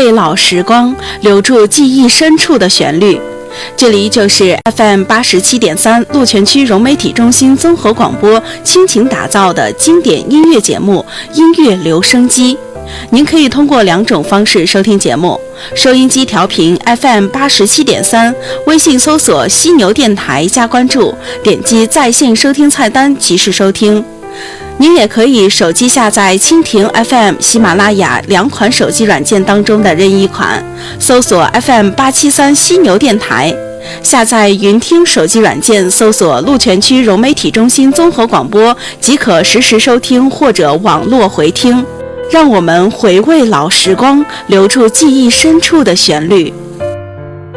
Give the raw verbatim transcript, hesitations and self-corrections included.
味老时光，留住记忆深处的旋律。这里就是 F M 八十七点三鹿泉区融媒体中心综合广播倾情打造的经典音乐节目《音乐留声机》。您可以通过两种方式收听节目：收音机调频 F M 八十七点三，微信搜索犀牛电台加关注，点击在线收听菜单即时收听。您也可以手机下载蜻蜓 F M、喜马拉雅两款手机软件当中的任意款，搜索 F M 八七三犀牛电台。下载云听手机软件，搜索鹿泉区融媒体中心综合广播，即可实时收听或者网络回听。让我们回味老时光，留住记忆深处的旋律。